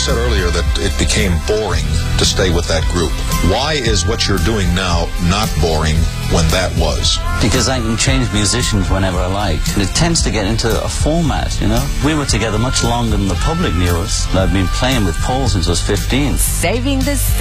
said earlier that it became boring to stay with that group. Why is what you're doing now not boring when that was? Because I can change musicians whenever I like. And it tends to get into a format, you know. We were together much longer than the public knew us. I've been playing with Paul since I was 15. Saving the